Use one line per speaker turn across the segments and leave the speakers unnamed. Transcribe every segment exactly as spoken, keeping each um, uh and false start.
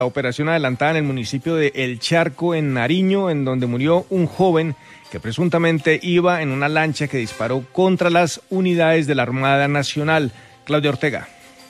La operación adelantada en el municipio de El Charco, en Nariño, en donde murió un joven que presuntamente iba en una lancha que disparó contra las unidades de la Armada Nacional. Claudia Ortega.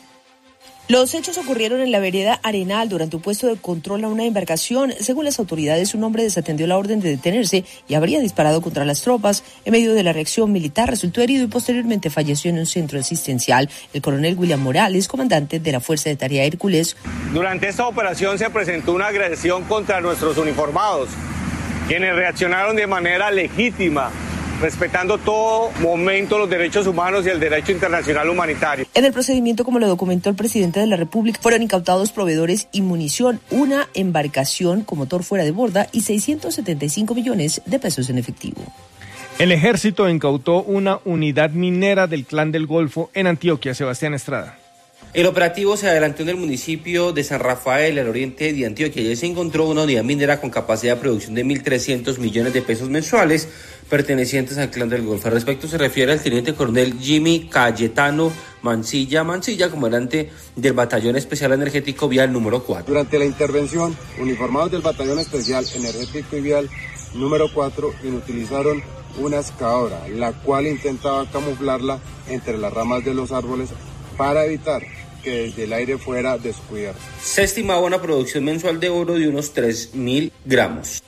Los hechos ocurrieron en la vereda Arenal durante un puesto de control a una embarcación. Según las autoridades, un hombre desatendió la orden de detenerse y habría disparado contra las tropas. En medio de la reacción militar resultó herido y posteriormente falleció en un centro asistencial. El coronel William Morales, comandante de la Fuerza de Tarea Hércules.
Durante esta operación se presentó una agresión contra nuestros uniformados, quienes reaccionaron de manera legítima, respetando todo momento los derechos humanos y el derecho internacional humanitario.
En el procedimiento, como lo documentó el presidente de la República, fueron incautados proveedores y munición, una embarcación con motor fuera de borda y seiscientos setenta y cinco millones de pesos en efectivo.
El ejército incautó una unidad minera del Clan del Golfo en Antioquia. Sebastián Estrada.
El operativo se adelantó en el municipio de San Rafael, al oriente de Antioquia. Allí se encontró una unidad minera con capacidad de producción de mil trescientos millones de pesos mensuales, pertenecientes al Clan del Golfo. Al respecto se refiere al teniente coronel Jimmy Cayetano Mancilla Mancilla, comandante del Batallón Especial Energético Vial número cuatro.
Durante la intervención, uniformados del Batallón Especial Energético y Vial número cuatro inutilizaron una excavadora, la cual intentaba camuflarla entre las ramas de los árboles para evitar que desde el aire fuera descubierto.
Se estimaba una producción mensual de oro de unos tres mil gramos.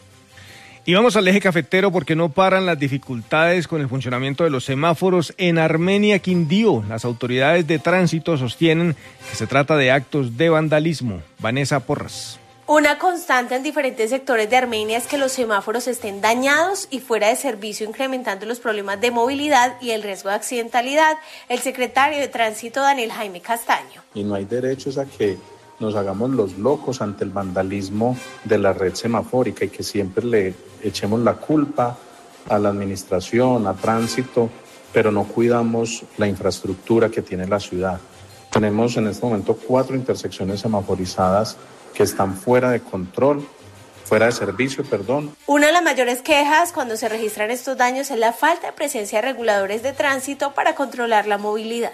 Y vamos al eje cafetero porque no paran las dificultades con el funcionamiento de los semáforos en Armenia, Quindío. Las autoridades de tránsito sostienen que se trata de actos de vandalismo. Vanessa Porras.
Una constante en diferentes sectores de Armenia es que los semáforos estén dañados y fuera de servicio, incrementando los problemas de movilidad y el riesgo de accidentalidad. El secretario de Tránsito, Daniel Jaime Castaño.
Y no hay derechos a que nos hagamos los locos ante el vandalismo de la red semafórica y que siempre le echemos la culpa a la administración, a tránsito, pero no cuidamos la infraestructura que tiene la ciudad. Tenemos en este momento cuatro intersecciones semaforizadas que están fuera de control, fuera de servicio, perdón.
Una de las mayores quejas cuando se registran estos daños es la falta de presencia de reguladores de tránsito para controlar la movilidad.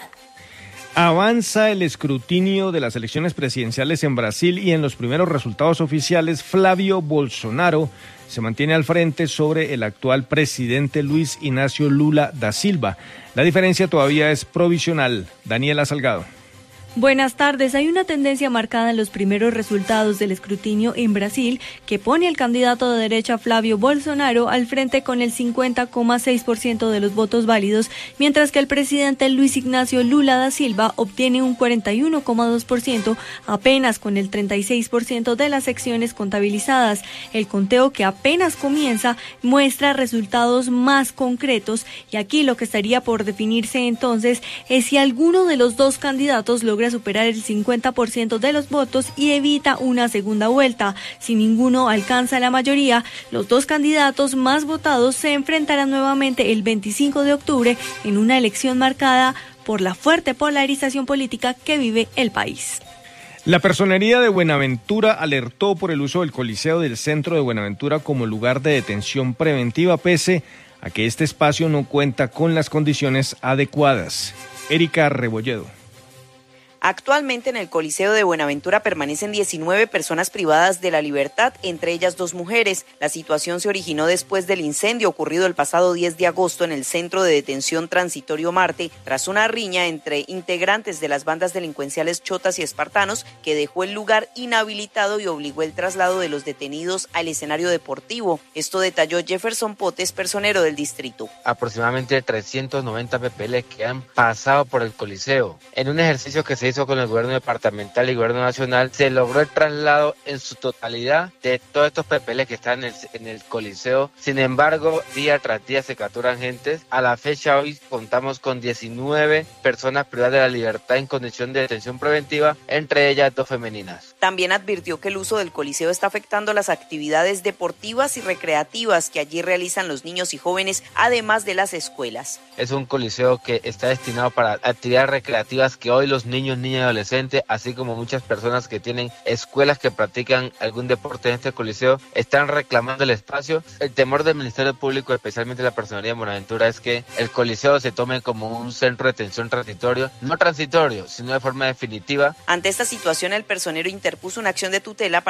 Avanza el escrutinio de las elecciones presidenciales en Brasil y en los primeros resultados oficiales, Flavio Bolsonaro se mantiene al frente sobre el actual presidente Luis Ignacio Lula da Silva. La diferencia todavía es provisional. Daniela Salgado.
Buenas tardes. Hay una tendencia marcada en los primeros resultados del escrutinio en Brasil que pone al candidato de derecha Flavio Bolsonaro al frente con el cincuenta coma seis por ciento de los votos válidos, mientras que el presidente Luis Ignacio Lula da Silva obtiene un cuarenta y uno coma dos por ciento, apenas con el treinta y seis por ciento de las secciones contabilizadas. El conteo, que apenas comienza, muestra resultados más concretos y aquí lo que estaría por definirse entonces es si alguno de los dos candidatos logra superar el cincuenta por ciento de los votos y evita una segunda vuelta. Si ninguno alcanza la mayoría, los dos candidatos más votados se enfrentarán nuevamente el veinticinco de octubre en una elección marcada por la fuerte polarización política que vive el país.
La Personería de Buenaventura alertó por el uso del Coliseo del Centro de Buenaventura como lugar de detención preventiva, pese a que este espacio no cuenta con las condiciones adecuadas. Erika Rebolledo.
Actualmente en el Coliseo de Buenaventura permanecen diecinueve personas privadas de la libertad, entre ellas dos mujeres. La situación se originó después del incendio ocurrido el pasado diez de agosto en el Centro de Detención Transitorio Marte, tras una riña entre integrantes de las bandas delincuenciales Chotas y Espartanos, que dejó el lugar inhabilitado y obligó el traslado de los detenidos al escenario deportivo. Esto detalló Jefferson Potes, personero del distrito.
Aproximadamente trescientos noventa P P L que han pasado por el Coliseo. En un ejercicio que se hizo con el gobierno departamental y gobierno nacional, se logró el traslado en su totalidad de todos estos P P L que están en el, en el Coliseo. Sin embargo, día tras día se capturan gentes. A la fecha hoy contamos con diecinueve personas privadas de la libertad en condición de detención preventiva, entre ellas dos femeninas.
También advirtió que el uso del Coliseo está afectando las actividades deportivas y recreativas que allí realizan los niños y jóvenes, además de las escuelas.
Es un coliseo que está destinado para actividades recreativas que hoy los niños niños y adolescentes, así como muchas personas que tienen escuelas que practican algún deporte en este coliseo, están reclamando el espacio. El temor del Ministerio Público, especialmente la Personería de Buenaventura, es que el coliseo se tome como un centro de detención transitorio, no transitorio, sino de forma definitiva.
Ante esta situación, el personero interpuso una acción de tutela